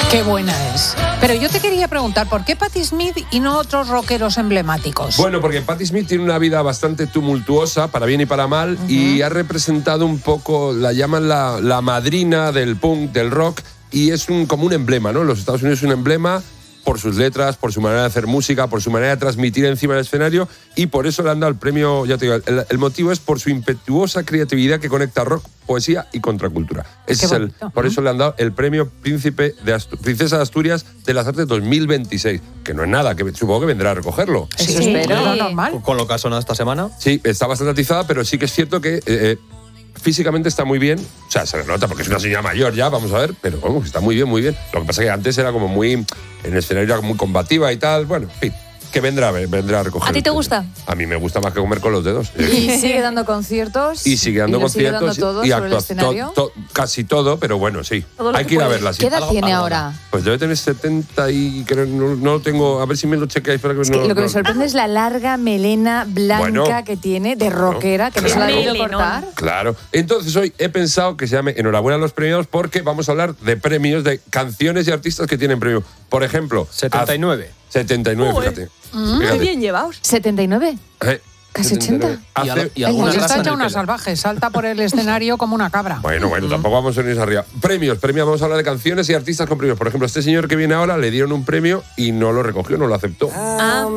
Qué buena es. Pero yo te quería preguntar, ¿por qué Patti Smith y no otros rockeros emblemáticos? Bueno, porque Patti Smith tiene una vida bastante tumultuosa, para bien y para mal, y ha representado un poco, la llaman la madrina del punk, del rock, y es como un emblema, ¿no? En los Estados Unidos es un emblema por sus letras, por su manera de hacer música, por su manera de transmitir encima del escenario, y por eso le han dado el premio, ya te digo, el motivo es por su impetuosa creatividad que conecta rock, poesía y contracultura. Por eso le han dado el premio Princesa de Asturias de las Artes 2026, que no es nada, que supongo que vendrá a recogerlo. Eso espero, lo normal. Con lo que ha sonado esta semana. Sí, está bastante atizada, pero sí que es cierto que físicamente está muy bien. O sea, se le nota porque es una señora mayor ya, vamos a ver, pero vamos, está muy bien, muy bien. Lo que pasa es que antes era como muy, en el escenario era muy combativa y tal. Bueno, en fin, que vendrá a recoger. ¿A ti te gusta? A mí me gusta más que comer con los dedos. Y sigue dando conciertos. Y sigue dando conciertos. Sigue dando todo y sobre el escenario. Casi todo, pero bueno, sí. Hay que ir a verla. Sí. ¿Qué edad tiene ahora? Pues debe tener 70 y creo, no lo tengo. A ver si me lo chequeáis. Para que es que lo que me sorprende es la larga melena blanca que tiene de rockera, que no se la ha debido cortar. Claro. Entonces hoy he pensado que se llame Enhorabuena a los premiados, porque vamos a hablar de premios, de canciones y artistas que tienen premio. Por ejemplo, 79. 79, fíjate. Muy bien llevados. 79. Casi 80. Y algunas Pues está en hecha el una pelo. salvaje, salta por el escenario como una cabra. Bueno, tampoco vamos a irnos arriba. Premios, vamos a hablar de canciones y artistas con premios. Por ejemplo, este señor que viene ahora le dieron un premio y no lo recogió, no lo aceptó.